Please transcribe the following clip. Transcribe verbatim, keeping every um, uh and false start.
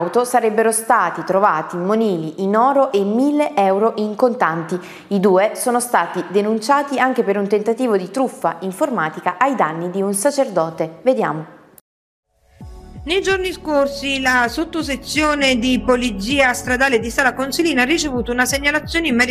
auto sarebbero stati trovati monili in oro e mille euro in contanti. I due sono stati denunciati anche per un tentativo di truffa informatica ai danni di un sacerdote. Vediamo. Nei giorni scorsi la sottosezione di polizia stradale di Sala Consilina ha ricevuto una segnalazione in merito